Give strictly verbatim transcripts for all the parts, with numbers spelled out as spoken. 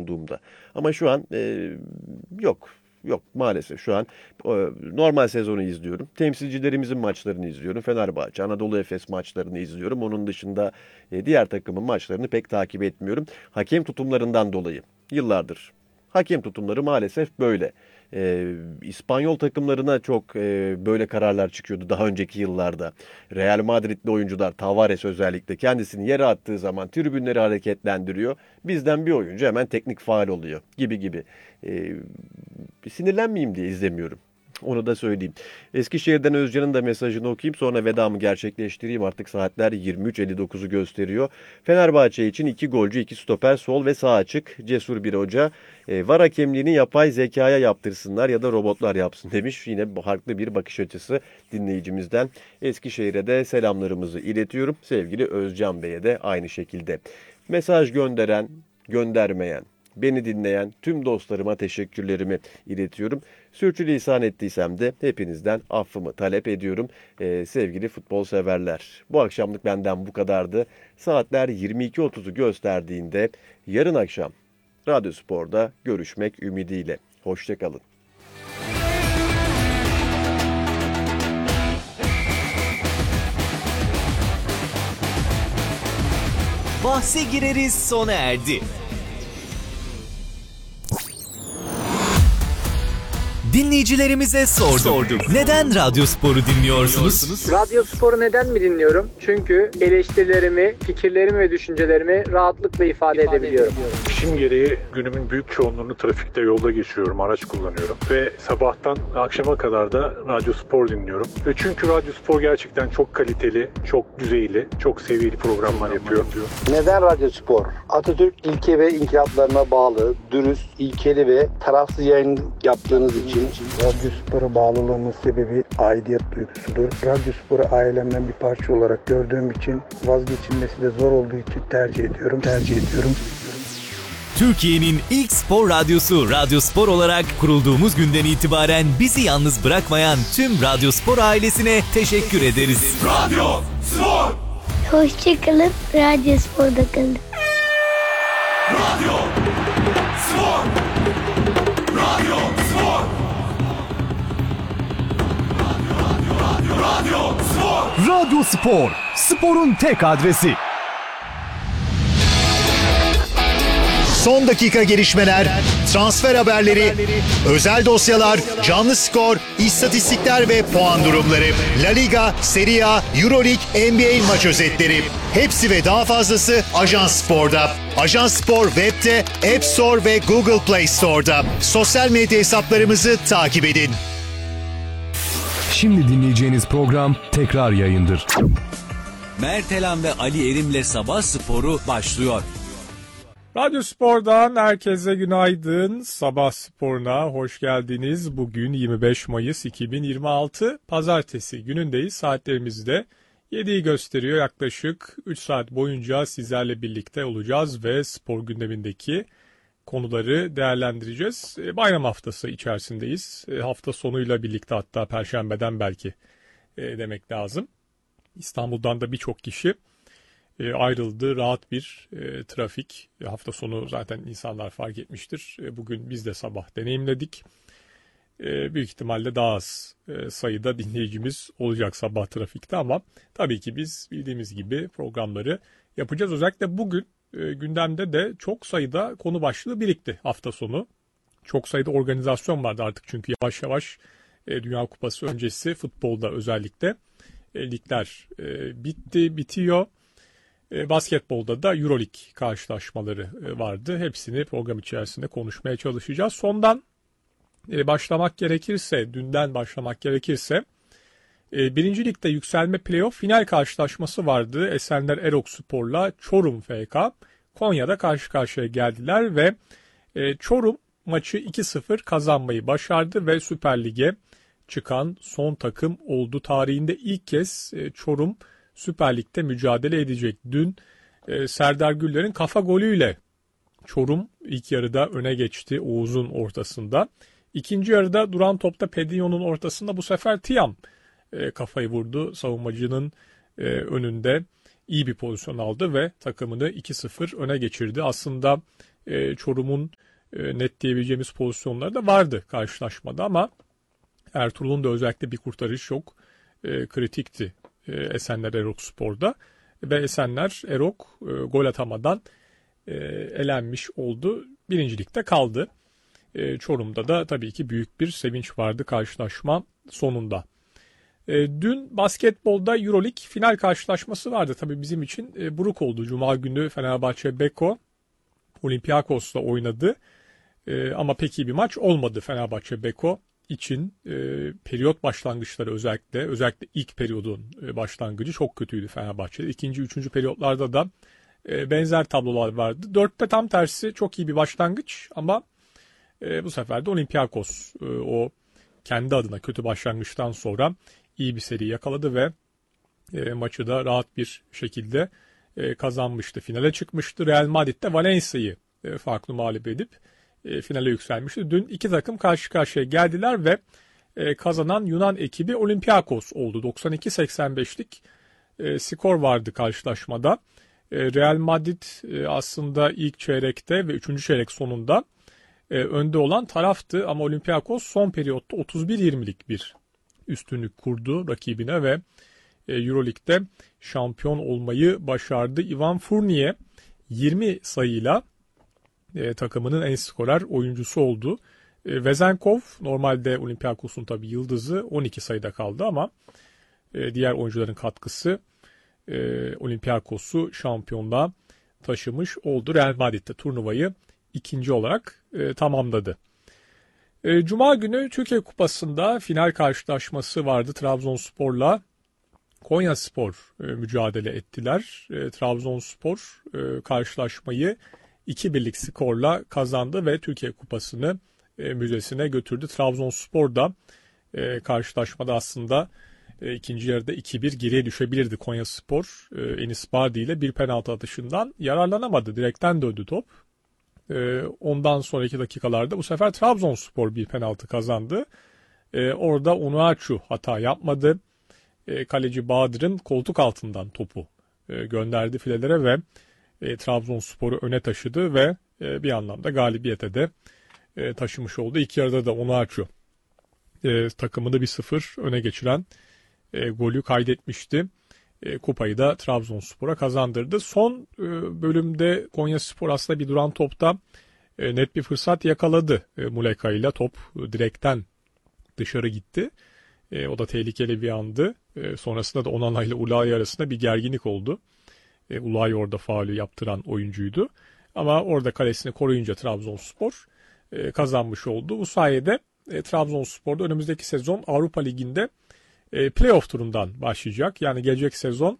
olduğumda. Ama şu an e, yok. Yok maalesef şu an e, normal sezonu izliyorum. Temsilcilerimizin maçlarını izliyorum. Fenerbahçe, Anadolu Efes maçlarını izliyorum. Onun dışında e, diğer takımın maçlarını pek takip etmiyorum. Hakem tutumlarından dolayı yıllardır. Hakem tutumları maalesef böyle. Ee, İspanyol takımlarına çok e, böyle kararlar çıkıyordu daha önceki yıllarda. Real Madrid'li oyuncular, Tavares özellikle kendisini yere attığı zaman tribünleri hareketlendiriyor. Bizden bir oyuncu hemen teknik faul oluyor gibi gibi. Ee, sinirlenmeyeyim diye izlemiyorum. Onu da söyleyeyim. Eskişehir'den Özcan'ın da mesajını okuyayım. Sonra vedamı gerçekleştireyim. Artık saatler yirmi üç elli dokuzu gösteriyor. Fenerbahçe için iki golcü, iki stoper, sol ve sağ açık. Cesur bir hoca. E, var hakemliğini yapay zekaya yaptırsınlar ya da robotlar yapsın demiş. Yine farklı bir bakış açısı dinleyicimizden. Eskişehir'e de selamlarımızı iletiyorum. Sevgili Özcan Bey'e de aynı şekilde. Mesaj gönderen, göndermeyen, beni dinleyen tüm dostlarıma teşekkürlerimi iletiyorum. Sürçülisan ettiysem de hepinizden affımı talep ediyorum. Ee, sevgili futbol severler. Bu akşamlık benden bu kadardı. Saatler yirmi iki otuzu gösterdiğinde yarın akşam Radyo Spor'da görüşmek ümidiyle. Hoşçakalın. Bahse gireriz sona erdi. Dinleyicilerimize sorduk. sorduk. Neden Radyo Spor'u dinliyorsunuz? Radyo Spor'u neden mi dinliyorum? Çünkü eleştirilerimi, fikirlerimi ve düşüncelerimi rahatlıkla ifade edebiliyorum. İşim gereği günümün büyük çoğunluğunu trafikte, yolda geçiriyorum, araç kullanıyorum. Ve sabahtan akşama kadar da Radyo Spor dinliyorum. Ve çünkü Radyo Spor gerçekten çok kaliteli, çok düzeyli, çok seviyeli programlar yapıyor. Neden Radyo Spor? Atatürk ilke ve inkılaplarına bağlı, dürüst, ilkeli ve tarafsız yayın yaptığınız için Radyo Spor'a bağlılığımın sebebi aidiyet duygusudur. Radyo Spor'u ailemden bir parça olarak gördüğüm için vazgeçilmesi de zor olduğu için tercih ediyorum. Tercih ediyorum. Türkiye'nin ilk spor radyosu Radyo Spor olarak kurulduğumuz günden itibaren bizi yalnız bırakmayan tüm Radyo Spor ailesine teşekkür ederiz. Radyo Spor! Hoşçakalın, Radyo Spor'da kalın. Radyo Spor! Radyo Spor! Radyo, radyo, radyo Spor! Radyo Spor, sporun tek adresi. Son dakika gelişmeler, transfer haberleri, özel dosyalar, canlı skor, istatistikler ve puan durumları, La Liga, Serie A, Euroleague, N B A maç özetleri. Hepsi ve daha fazlası Ajans Spor'da. Ajans Spor web'de, App Store ve Google Play Store'da. Sosyal medya hesaplarımızı takip edin. Şimdi dinleyeceğiniz program tekrar yayındır. Mert Elen ve Ali Erim'le Sabah Sporu başlıyor. Radyo Spor'dan herkese günaydın. Sabah Spor'una hoş geldiniz. Bugün yirmi beş Mayıs iki bin yirmi altı Pazartesi günündeyiz. Saatlerimizde yediyi gösteriyor. Yaklaşık üç saat boyunca sizlerle birlikte olacağız ve spor gündemindeki konuları değerlendireceğiz. Bayram haftası içerisindeyiz. Hafta sonuyla birlikte, hatta Perşembeden belki demek lazım. İstanbul'dan da birçok kişi ayrıldı. Rahat bir e, trafik. Hafta sonu zaten insanlar fark etmiştir. E, bugün biz de sabah deneyimledik. E, büyük ihtimalle daha az e, sayıda dinleyicimiz olacak sabah trafikte ama tabii ki biz bildiğimiz gibi programları yapacağız. Özellikle bugün e, gündemde de çok sayıda konu başlığı birikti hafta sonu. Çok sayıda organizasyon vardı artık çünkü yavaş yavaş e, Dünya Kupası öncesi futbolda özellikle e, ligler e, bitti, bitiyor. Basketbolda da Euroleague karşılaşmaları vardı. Hepsini program içerisinde konuşmaya çalışacağız. Sondan başlamak gerekirse, dünden başlamak gerekirse, birinci Lig'de yükselme playoff final karşılaşması vardı. Esenler Erokspor'la Çorum F K Konya'da karşı karşıya geldiler ve Çorum maçı iki sıfır kazanmayı başardı ve Süper Lig'e çıkan son takım oldu. Tarihinde ilk kez Çorum Süper Lig'de mücadele edecek. Dün e, Serdar Güller'in kafa golüyle Çorum ilk yarıda öne geçti Oğuz'un ortasında. İkinci yarıda duran topta Pedinho'nun ortasında bu sefer Tiam e, kafayı vurdu. Savunmacının e, önünde iyi bir pozisyon aldı ve takımını iki sıfır öne geçirdi. Aslında e, Çorum'un e, net diyebileceğimiz pozisyonları da vardı karşılaşmada ama Ertuğrul'un da özellikle bir kurtarış çok e, kritikti e, Esenler Erok Spor'da ve Esenler Erok e, gol atamadan e, elenmiş oldu. Birincilikte kaldı. E, Çorum'da da tabii ki büyük bir sevinç vardı karşılaşma sonunda. E, dün basketbolda Euroleague final karşılaşması vardı. Tabii bizim için e, buruk oldu. Cuma günü Fenerbahçe Beko Olympiakos'la oynadı. E, ama pek iyi bir maç olmadı Fenerbahçe Beko için. E, periyot başlangıçları özellikle, özellikle ilk periyodun e, başlangıcı çok kötüydü Fenerbahçe'de. İkinci, üçüncü periyotlarda da e, benzer tablolar vardı. Dörtte tam tersi çok iyi bir başlangıç ama e, bu sefer de Olympiakos e, o kendi adına kötü başlangıçtan sonra iyi bir seri yakaladı ve e, maçı da rahat bir şekilde e, kazanmıştı. Finale çıkmıştı. Real Madrid de Valencia'yı e, farklı mağlup edip e, finale yükselmişti. Dün iki takım karşı karşıya geldiler ve e, kazanan Yunan ekibi Olympiakos oldu. doksan iki seksen beşlik e, skor vardı karşılaşmada. E, Real Madrid e, aslında ilk çeyrekte ve üçüncü çeyrek sonunda e, önde olan taraftı ama Olympiakos son periyotta otuz bir yirmilik bir üstünlük kurdu rakibine ve Euroleague'de şampiyon olmayı başardı. Ivan Fournier yirmi sayıyla e, takımının en skorer oyuncusu oldu. E, Vezenkov normalde Olympiakos'un tabii yıldızı on iki sayıda kaldı ama e, diğer oyuncuların katkısı e, Olympiakos'u şampiyonluğa taşımış oldu. Real Madrid de turnuvayı ikinci olarak e, tamamladı. Cuma günü Türkiye Kupası'nda final karşılaşması vardı. Trabzonspor'la Konyaspor e, mücadele ettiler. E, Trabzonspor e, karşılaşmayı iki birlik skorla kazandı ve Türkiye Kupası'nı e, müzesine götürdü. Trabzonspor da e, karşılaşmada aslında e, ikinci yarıda iki bir geriye düşebilirdi. Konyaspor e, Enis Bardi ile bir penaltı atışından yararlanamadı. Direkten döndü top. Ondan sonraki dakikalarda bu sefer Trabzonspor bir penaltı kazandı. Orada Onuachu hata yapmadı. Kaleci Bahadır'ın koltuk altından topu gönderdi filelere ve Trabzonspor'u öne taşıdı ve bir anlamda galibiyete de taşımış oldu. İlk yarıda da Onuachu takımını bir sıfır öne geçiren golü kaydetmişti. Kupayı da Trabzonspor'a kazandırdı. Son bölümde Konyaspor aslında bir duran topta net bir fırsat yakaladı. Muleka ile top direkten dışarı gitti. O da tehlikeli bir andı. Sonrasında da Onana ile Ulayi arasında bir gerginlik oldu. Ulayi orada faulü yaptıran oyuncuydu. Ama orada kalesini koruyunca Trabzonspor kazanmış oldu. Bu sayede Trabzonspor'da önümüzdeki sezon Avrupa Ligi'nde playoff turundan başlayacak. Yani gelecek sezon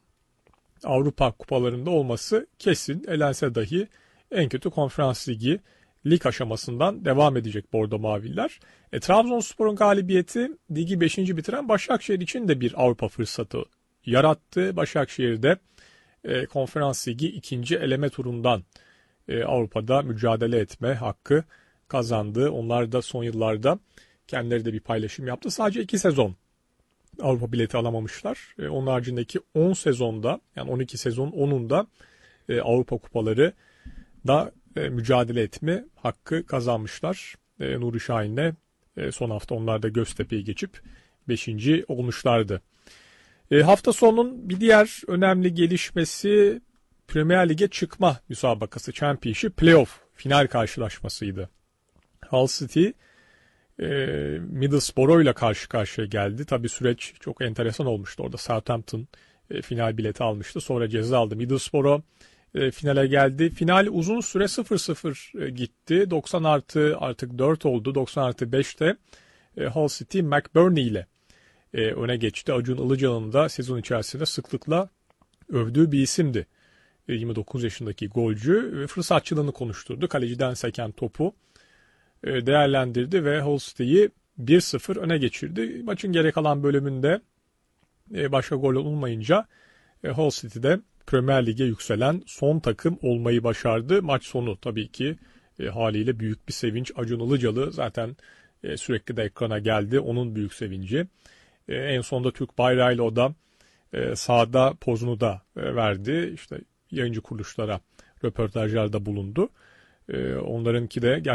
Avrupa kupalarında olması kesin. Elense dahi en kötü konferans ligi lig aşamasından devam edecek Bordo Maviller. E, Trabzonspor'un galibiyeti ligi beşinci bitiren Başakşehir için de bir Avrupa fırsatı yarattı. Başakşehir'de e, konferans ligi ikinci eleme turundan e, Avrupa'da mücadele etme hakkı kazandı. Onlar da son yıllarda kendileri de bir paylaşım yaptı. Sadece iki sezon Avrupa bileti alamamışlar. E, onun haricindeki on sezonda yani on iki sezon onunda e, Avrupa kupaları da e, mücadele etme hakkı kazanmışlar. E, Nuri Şahin'le e, son hafta onlar da Göztepe'yi geçip beşinci olmuşlardı. E, hafta sonunun bir diğer önemli gelişmesi Premier Lig'e çıkma müsabakası Championship Playoff final karşılaşmasıydı. Hull City e, Middlesbrough ile karşı karşıya geldi. Tabii süreç çok enteresan olmuştu. Orada Southampton e, final bileti almıştı. Sonra ceza aldı. Middlesbrough e, finale geldi. Final uzun süre sıfır sıfır e, gitti. doksan artı artık dört oldu. doksan artı beşte e, Hull City McBurney ile e, öne geçti. Acun Ilıcalı'nın da sezon içerisinde sıklıkla övdüğü bir isimdi. E, yirmi dokuz yaşındaki golcü ve fırsatçılığını konuşturdu. Kaleciden seken topu değerlendirdi ve Hull City'yi bir sıfır öne geçirdi. Maçın geri kalan bölümünde başka gol olmayınca Hull City'de Premier Lig'e yükselen son takım olmayı başardı. Maç sonu tabii ki haliyle büyük bir sevinç. Acun Ilıcalı zaten sürekli de ekrana geldi. Onun büyük sevinci. En sonunda Türk bayrağıyla o da sahada pozunu da verdi. İşte yayıncı kuruluşlara röportajlarda bulundu. Ee, onlarınki de